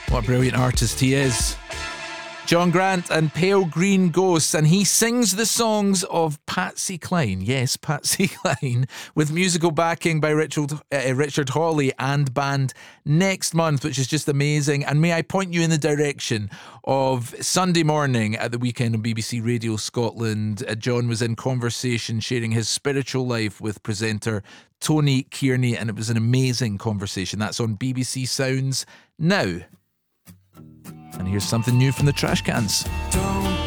What a brilliant artist he is. John Grant and Pale Green Ghosts, and he sings the songs of Patsy Cline. Yes, Patsy Cline, with musical backing by Richard Hawley and band next month, which is just amazing. And may I point you in the direction of Sunday morning at the weekend on BBC Radio Scotland. John was in conversation, sharing his spiritual life with presenter Tony Kearney, and it was an amazing conversation. That's on BBC Sounds now. And here's something new from the Trash Cans. Don't